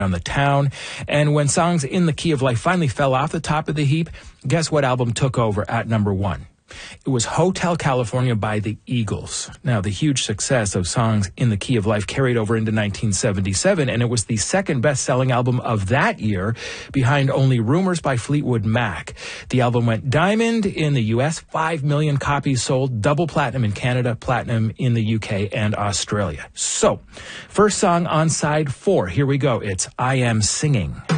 on the town. And when Songs in the Key of Life finally fell off the top of the heap, guess what album took over at number one? It was Hotel California by the Eagles. Now, the huge success of Songs in the Key of Life carried over into 1977, and it was the second best-selling album of that year, behind only Rumors by Fleetwood Mac. The album went diamond in the U.S., 5 million copies sold, double platinum in Canada, platinum in the UK and Australia. So, first song on side 4. Here we go. It's I Am Singing.